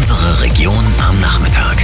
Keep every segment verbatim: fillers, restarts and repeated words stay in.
Unsere Region am Nachmittag.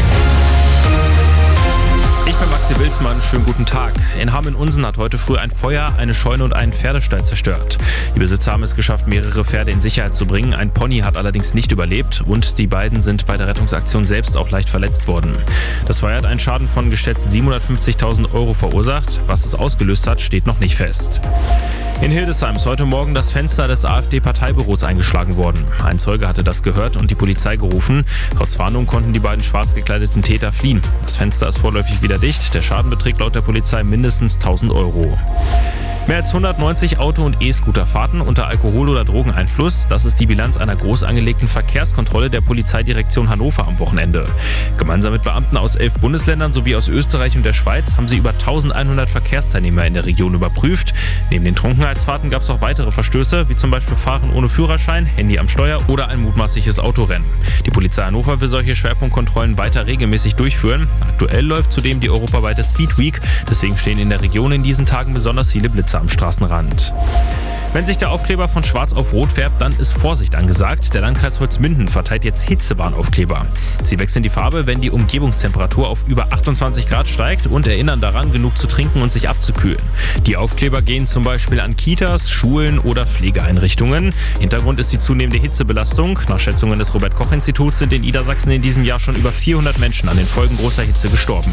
Ich bin Maxi Wilsmann, schönen guten Tag. In Hameln-Unsen hat heute früh ein Feuer eine Scheune und einen Pferdestall zerstört. Die Besitzer haben es geschafft, mehrere Pferde in Sicherheit zu bringen. Ein Pony hat allerdings nicht überlebt und die beiden sind bei der Rettungsaktion selbst auch leicht verletzt worden. Das Feuer hat einen Schaden von geschätzt siebenhundertfünfzigtausend Euro verursacht. Was es ausgelöst hat, steht noch nicht fest. In Hildesheim ist heute Morgen das Fenster des AfD-Parteibüros eingeschlagen worden. Ein Zeuge hatte das gehört und die Polizei gerufen. Trotz Warnung konnten die beiden schwarz gekleideten Täter fliehen. Das Fenster ist vorläufig wieder dicht. Der Schaden beträgt laut der Polizei mindestens tausend Euro. Mehr als hundertneunzig Auto- und E-Scooter-Fahrten unter Alkohol- oder Drogeneinfluss. Das ist die Bilanz einer groß angelegten Verkehrskontrolle der Polizeidirektion Hannover am Wochenende. Gemeinsam mit Beamten aus elf Bundesländern sowie aus Österreich und der Schweiz haben sie über eintausendeinhundert Verkehrsteilnehmer in der Region überprüft. Neben den Trunkenheitsfahrten gab es auch weitere Verstöße, wie zum Beispiel Fahren ohne Führerschein, Handy am Steuer oder ein mutmaßliches Autorennen. Die Polizei Hannover will solche Schwerpunktkontrollen weiter regelmäßig durchführen. Aktuell läuft zudem die europaweite Speed Week. Deswegen stehen in der Region in diesen Tagen besonders viele Blitze am Straßenrand. Wenn sich der Aufkleber von schwarz auf rot färbt, dann ist Vorsicht angesagt. Der Landkreis Holzminden verteilt jetzt Hitzewarnaufkleber. Sie wechseln die Farbe, wenn die Umgebungstemperatur auf über achtundzwanzig Grad steigt und erinnern daran, genug zu trinken und sich abzukühlen. Die Aufkleber gehen zum Beispiel an Kitas, Schulen oder Pflegeeinrichtungen. Hintergrund ist die zunehmende Hitzebelastung. Nach Schätzungen des Robert-Koch-Instituts sind in Niedersachsen in diesem Jahr schon über vierhundert Menschen an den Folgen großer Hitze gestorben.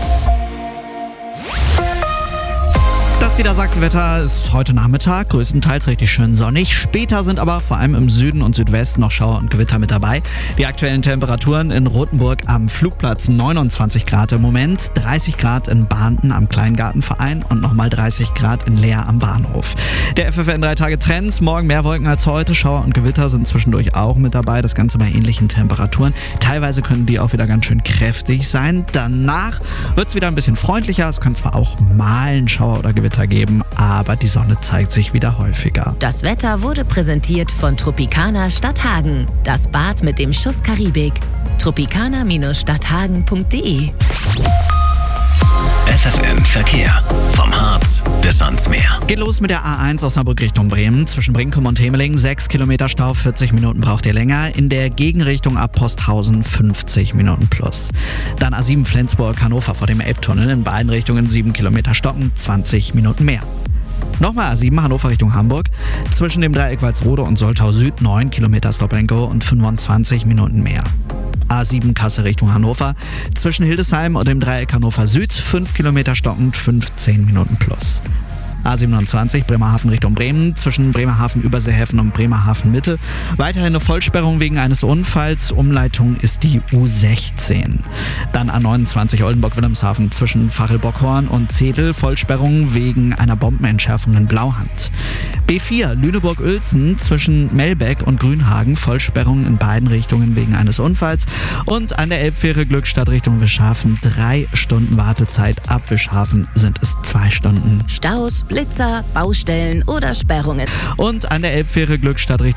Das Niedersachsenwetter ist heute Nachmittag größtenteils richtig schön sonnig. Später sind aber vor allem im Süden und Südwesten noch Schauer und Gewitter mit dabei. Die aktuellen Temperaturen in Rothenburg am Flugplatz neunundzwanzig Grad im Moment, dreißig Grad in Bahnten am Kleingartenverein und nochmal dreißig Grad in Leer am Bahnhof. Der F F N drei Tage Trend, morgen mehr Wolken als heute. Schauer und Gewitter sind zwischendurch auch mit dabei, das Ganze bei ähnlichen Temperaturen. Teilweise können die auch wieder ganz schön kräftig sein. Danach wird es wieder ein bisschen freundlicher. Es kann zwar auch mal ein Schauer oder Gewitter geben, aber die Sonne zeigt sich wieder häufiger. Das Wetter wurde präsentiert von Tropicana Stadthagen. Das Bad mit dem Schuss Karibik. tropicana Stadthagen punkt de F F M Verkehr. Vom Harz bis ans Meer. Geht los mit der A eins Osnabrück Richtung Bremen. Zwischen Brinkum und Hemeling sechs Kilometer Stau, vierzig Minuten braucht ihr länger. In der Gegenrichtung ab Posthausen fünfzig Minuten plus. Dann A sieben Flensburg-Hannover vor dem Elbtunnel. In beiden Richtungen sieben Kilometer stocken, zwanzig Minuten mehr. Nochmal A sieben Hannover Richtung Hamburg. Zwischen dem Dreieck Walsrode und Soltau Süd neun Kilometer Stop and Go und fünfundzwanzig Minuten mehr. A sieben Kassel Richtung Hannover. Zwischen Hildesheim und dem Dreieck Hannover Süd fünf Kilometer stockend, fünfzehn Minuten plus. A siebenundzwanzig Bremerhaven Richtung Bremen, zwischen Bremerhaven Überseehäfen und Bremerhaven Mitte. Weiterhin eine Vollsperrung wegen eines Unfalls, Umleitung ist die U sechzehn. Dann A neunundzwanzig Oldenburg-Wilhelmshaven zwischen Fachelbockhorn und Zedel, Vollsperrung wegen einer Bombenentschärfung in Blauhand. B vier Lüneburg-Uelzen zwischen Melbeck und Grünhagen, Vollsperrung in beiden Richtungen wegen eines Unfalls. Und an der Elbfähre Glückstadt Richtung Wischhafen drei Stunden Wartezeit, ab Wischhafen sind es zwei Stunden. Staus, Blitzer, Baustellen oder Sperrungen. Und an der Elbfähre Glückstadt Richtung